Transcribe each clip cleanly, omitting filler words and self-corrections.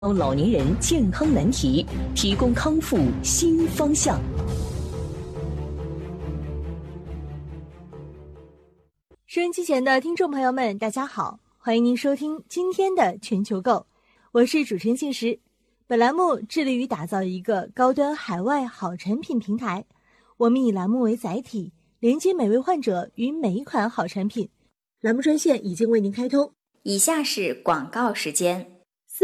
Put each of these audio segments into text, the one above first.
老年人健康难题，提供康复新方向。 收音机前的听众朋友们，大家好，欢迎您收听今天的全球购，我是主持人信实。本栏目致力于打造一个高端海外好产品平台，我们以栏目为载体，连接每位患者与每一款好产品。栏目专线已经为您开通， 以下是广告时间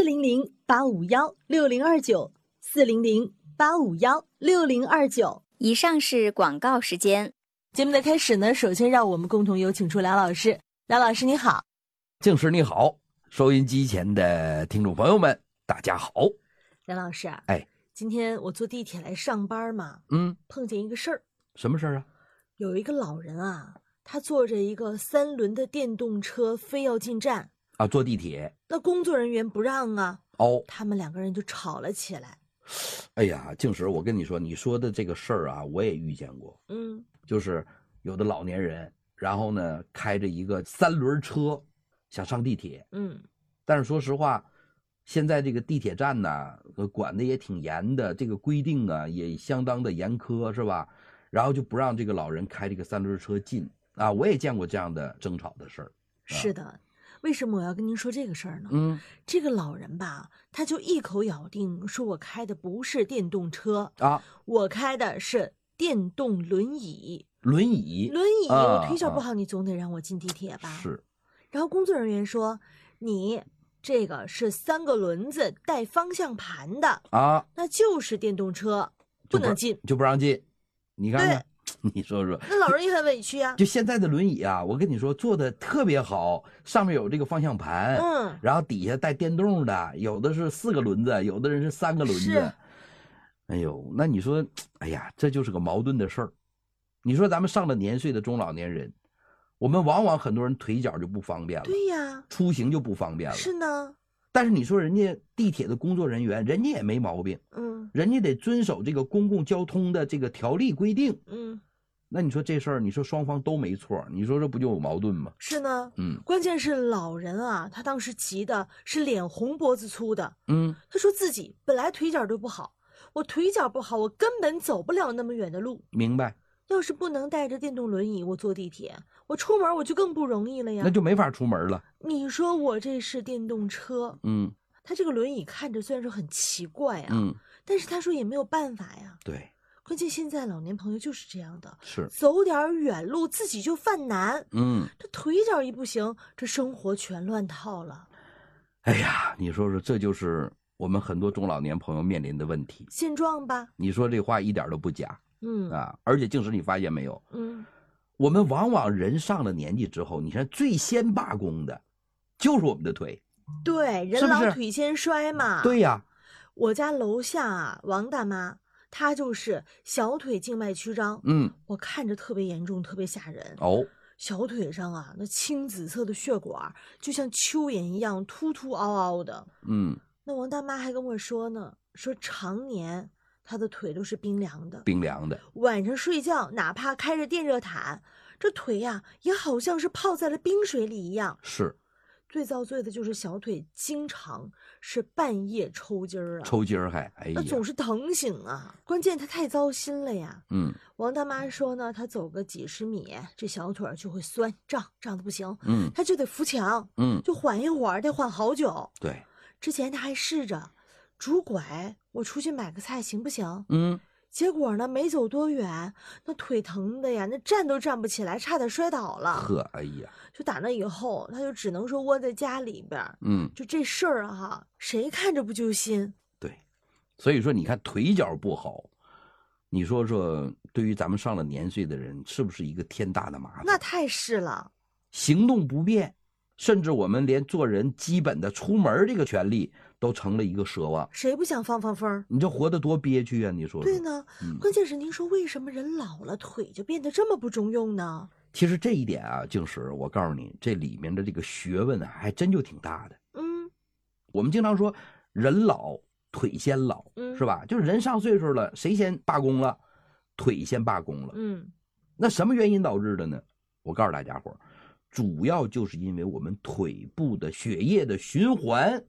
：400-851-6029，400-851-6029。 以上是广告时间。 节目的开始呢，首先让我们共同有请出梁老师。梁老师你好。 静时你好，收音机前的听众朋友们大家好。 梁老师啊， 今天我坐地铁来上班嘛，碰见一个事儿。 什么事儿啊？ 有一个老人啊，他坐着一个3轮的电动车，非要进站啊，坐地铁， 那工作人员不让啊，他们2个人就吵了起来。 哎呀，静时，我跟你说，你说的这个事儿啊，我也遇见过。就是有的老年人，然后呢开着一个3轮车想上地铁，但是说实话，现在这个地铁站呢管的也挺严的，这个规定啊也相当的严苛，是吧？然后就不让这个老人开这个3轮车进啊，我也见过这样的争吵的事儿。 是的，为什么我要跟您说这个事儿呢？这个老人吧，他就一口咬定说我开的不是电动车啊，我开的是电动轮椅。轮椅，我腿脚不好，你总得让我进地铁吧？ 是。 然后工作人员说，你这个是3个轮子带方向盘的啊，那就是电动车，不能进， 就不让进。你看看，你说说， 那老人也很委屈啊。 就现在的轮椅啊，我跟你说做的特别好，上面有这个方向盘，然后底下带电动的，有的是4个轮子，有的人是3个轮子。哎呦，那你说，哎呀，这就是个矛盾的事儿。你说咱们上了年岁的中老年人，我们往往很多人腿脚就不方便了， 对呀， 出行就不方便了。 是呢。 但是你说人家地铁的工作人员，人家也没毛病，人家得遵守这个公共交通的这个条例规定，那你说这事儿，你说双方都没错，你说这不就有矛盾吗？ 是呢，关键是老人啊，他当时急的是脸红脖子粗的，他说自己本来腿脚就不好，我腿脚不好，我根本走不了那么远的路。 明白。 要是不能带着电动轮椅，我坐地铁，我出门我就更不容易了呀。 那就没法出门了。 你说我这是电动车，他这个轮椅看着虽然说很奇怪啊，但是他说也没有办法呀。 对， 关键现在老年朋友就是这样的， 是走点远路自己就犯难，这腿脚一不行，这生活全乱套了。 哎呀，你说说，这就是我们很多中老年朋友面临的问题现状吧？ 你说这话一点都不假。而且静时你发现没有，我们往往人上了年纪之后，你看最先罢工的就是我们的腿。 对，人老腿先衰嘛。 对呀， 我家楼下啊，王大妈她就是小腿静脉曲张，我看着特别严重，特别吓人。小腿上啊，那青紫色的血管就像蚯蚓一样凸凸凹凹的。那王大妈还跟我说呢，说常年他的腿都是冰凉的，晚上睡觉哪怕开着电热毯，这腿呀也好像是泡在了冰水里一样。 是。 最遭罪的就是小腿经常是半夜抽筋儿啊， 还那总是疼醒啊。关键他太糟心了呀。王大妈说呢，他走个几十米，这小腿就会酸胀的不行，他就得扶墙，就缓一会儿，得缓好久。 对， 之前他还试着拄拐，我出去买个菜行不行？结果呢，没走多远，那腿疼的呀，那站都站不起来，差点摔倒了。 哎呀， 就打那以后，他就只能说窝在家里边。就这事儿哈，谁看着不揪心？ 对，所以说你看腿脚不好，你说说对于咱们上了年岁的人，是不是一个天大的麻烦？ 那太是了， 行动不便，甚至我们连做人基本的出门这个权利都成了一个奢望。 谁不想放风？ 你这活得多憋屈啊！你说说。 对呢，关键是您说为什么人老了腿就变得这么不中用呢？ 其实这一点啊，静时，我告诉你，这里面的这个学问啊，还真就挺大的。我们经常说人老腿先老，是吧？就是人上岁数了，谁先罢工了？腿先罢工了。那什么原因导致的呢？我告诉大家伙，主要就是因为我们腿部的血液的循环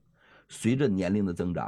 随着年龄的增长，